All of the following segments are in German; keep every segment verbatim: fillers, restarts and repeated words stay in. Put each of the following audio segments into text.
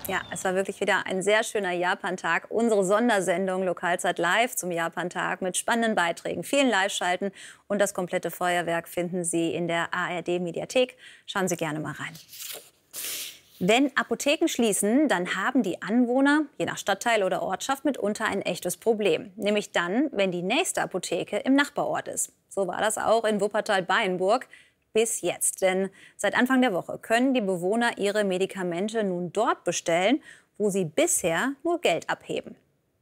Ja, es war wirklich wieder ein sehr schöner Japan-Tag. Unsere Sondersendung Lokalzeit live zum Japan-Tag mit spannenden Beiträgen, vielen Live-Schalten und das komplette Feuerwerk finden Sie in der A R D-Mediathek. Schauen Sie gerne mal rein. Wenn Apotheken schließen, dann haben die Anwohner, je nach Stadtteil oder Ortschaft, mitunter ein echtes Problem. Nämlich dann, wenn die nächste Apotheke im Nachbarort ist. So war das auch in Wuppertal-Bayenburg. Bis jetzt. Denn seit Anfang der Woche können die Bewohner ihre Medikamente nun dort bestellen, wo sie bisher nur Geld abheben.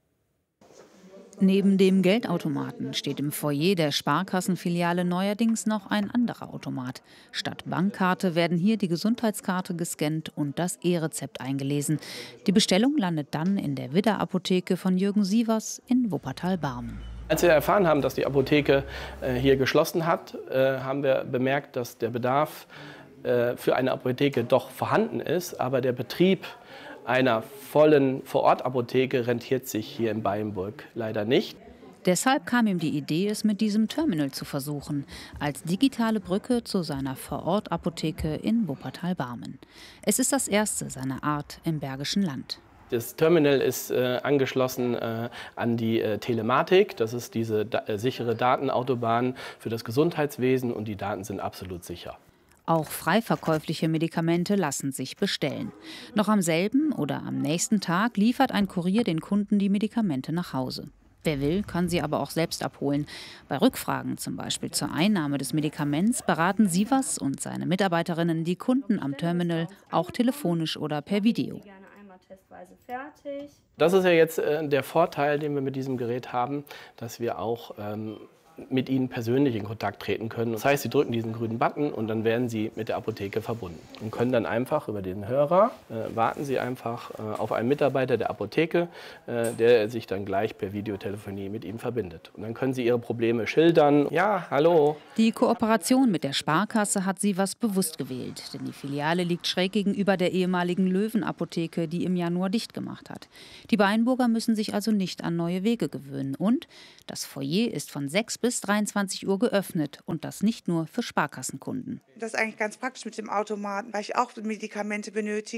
Neben dem Geldautomaten steht im Foyer der Sparkassenfiliale neuerdings noch ein anderer Automat. Statt Bankkarte werden hier die Gesundheitskarte gescannt und das E-Rezept eingelesen. Die Bestellung landet dann in der Widder-Apotheke von Jürgen Sievers in Wuppertal-Barmen. Als wir erfahren haben, dass die Apotheke äh, hier geschlossen hat, äh, haben wir bemerkt, dass der Bedarf äh, für eine Apotheke doch vorhanden ist, aber der Betrieb einer vollen Vorortapotheke rentiert sich hier in Bayenburg leider nicht. Deshalb kam ihm die Idee, es mit diesem Terminal zu versuchen, als digitale Brücke zu seiner Vorortapotheke in Wuppertal-Barmen. Es ist das erste seiner Art im Bergischen Land. Das Terminal ist äh, angeschlossen äh, an die äh, Telematik. Das ist diese da äh, sichere Datenautobahn für das Gesundheitswesen und die Daten sind absolut sicher. Auch frei verkäufliche Medikamente lassen sich bestellen. Noch am selben oder am nächsten Tag liefert ein Kurier den Kunden die Medikamente nach Hause. Wer will, kann sie aber auch selbst abholen. Bei Rückfragen, zum Beispiel zur Einnahme des Medikaments, beraten Sievers und seine Mitarbeiterinnen die Kunden am Terminal, auch telefonisch oder per Video. Das ist ja jetzt äh, der Vorteil, den wir mit diesem Gerät haben, dass wir auch ähm, mit Ihnen persönlich in Kontakt treten können. Das heißt, Sie drücken diesen grünen Button und dann werden Sie mit der Apotheke verbunden und können dann einfach über den Hörer, äh, warten Sie einfach äh, auf einen Mitarbeiter der Apotheke, äh, der sich dann gleich per Videotelefonie mit Ihnen verbindet. Und dann können Sie Ihre Probleme schildern. Ja, hallo. Die Kooperation mit der Sparkasse hat Sievers bewusst gewählt, denn die Filiale liegt schräg gegenüber der ehemaligen Löwen-Apotheke, die im Januar dicht gemacht hat. Die Bayenburger müssen sich also nicht an neue Wege gewöhnen und das Foyer ist von sechs bis dreiundzwanzig Uhr geöffnet und das nicht nur für Sparkassenkunden. Das ist eigentlich ganz praktisch mit dem Automaten, weil ich auch Medikamente benötige.